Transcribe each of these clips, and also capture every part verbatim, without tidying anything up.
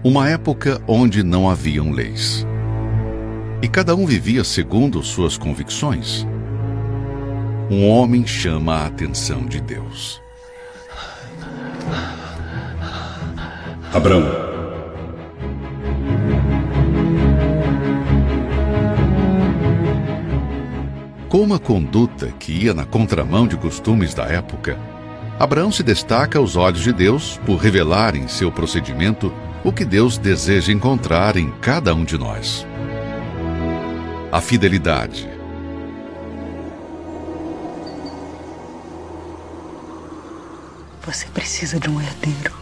uma época onde não haviam leis. E cada um vivia segundo suas convicções. Um homem chama a atenção de Deus. Abrão. Com uma conduta que ia na contramão de costumes da época, Abraão se destaca aos olhos de Deus por revelar em seu procedimento o que Deus deseja encontrar em cada um de nós. A fidelidade. Você precisa de um herdeiro.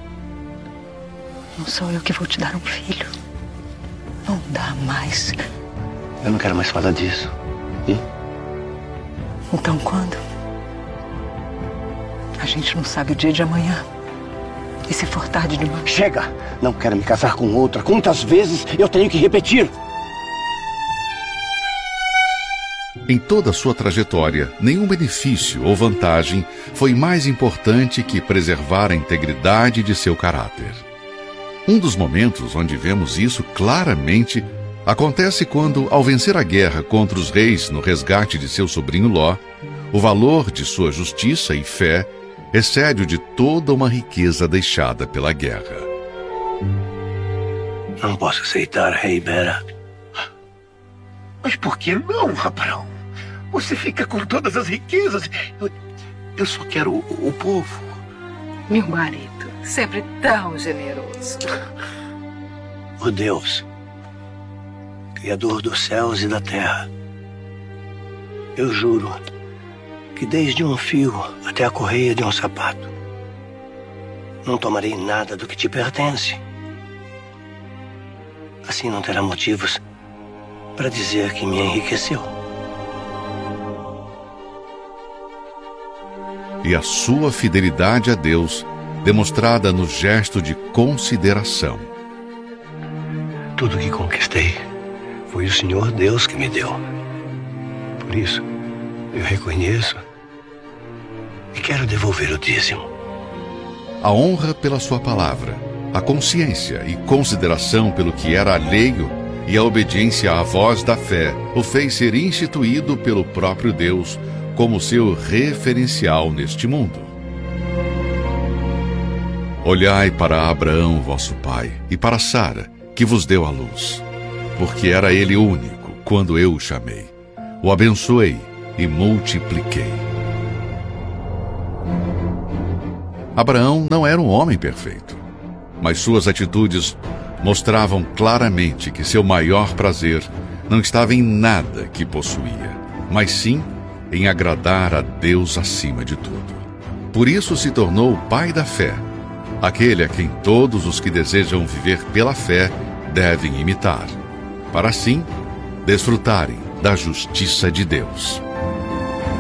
Não sou eu que vou te dar um filho. Não dá mais. Eu não quero mais falar disso. E? Então quando? A gente não sabe o dia de amanhã. E se for tarde demais? Chega! Não quero me casar com outra. Quantas vezes eu tenho que repetir? Em toda a sua trajetória, nenhum benefício ou vantagem foi mais importante que preservar a integridade de seu caráter. Um dos momentos onde vemos isso claramente acontece quando, ao vencer a guerra contra os reis no resgate de seu sobrinho Ló, o valor de sua justiça e fé excede o de toda uma riqueza deixada pela guerra. Não posso aceitar, rei Bera. Mas por que não, Abrão? Você fica com todas as riquezas. Eu, eu só quero o, o povo. Meu marido, sempre tão generoso. Ó Deus, Criador dos céus e da terra, eu juro que desde um fio até a correia de um sapato, não tomarei nada do que te pertence. Assim não terá motivos para dizer que me enriqueceu. E a sua fidelidade a Deus, demonstrada no gesto de consideração. Tudo que conquistei foi o Senhor Deus que me deu. Por isso, eu reconheço e quero devolver o dízimo. A honra pela sua palavra, a consciência e consideração pelo que era alheio e a obediência à voz da fé o fez ser instituído pelo próprio Deus como seu referencial neste mundo. Olhai para Abraão, vosso pai, e para Sara, que vos deu a luz, porque era ele único quando eu o chamei. O abençoei e multipliquei. Abraão não era um homem perfeito, mas suas atitudes mostravam claramente que seu maior prazer não estava em nada que possuía, mas sim em agradar a Deus acima de tudo. Por isso se tornou o pai da fé, aquele a quem todos os que desejam viver pela fé devem imitar, para assim desfrutarem da justiça de Deus.